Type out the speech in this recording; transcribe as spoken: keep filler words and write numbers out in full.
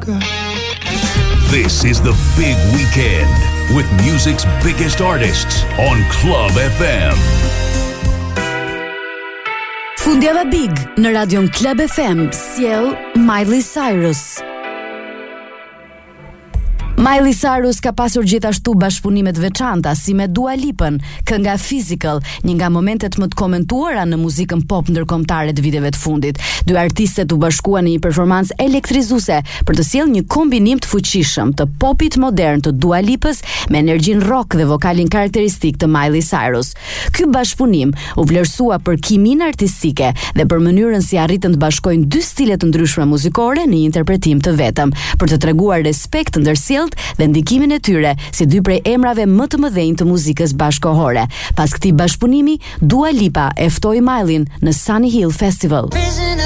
loca. This is the big weekend with music's biggest artists on Club F M. Fundjava Big në radion Club F M sjell Miley Cyrus. Miley Cyrus ka pasur gjithashtu bashkëpunime të veçanta si me Dua Lipën, kënga Physical, një nga momentet më të komentuara në muzikën pop ndërkombëtare të viteve të fundit. Dy artistet u bashkuan në një performancë elektrizuese për të sjellë një kombinim të fuqishëm të popit modern të Dua Lipës me energjinë rock dhe vokalin karakteristik të Miley Cyrus. Ky bashkëpunim u vlerësua për kiminë artistike dhe për mënyrën si arritën të bashkojnë dy stile të ndryshme muzikore në një interpretim të vetëm, për të treguar respekt ndërsjellë dhe ndikimin e tyre si dy prej emrave më të mëdhenj të muzikës bashkëkohore. Pas këtij bashkëpunimi, Dua Lipa e ftoi Miley në Sunny Hill Festival.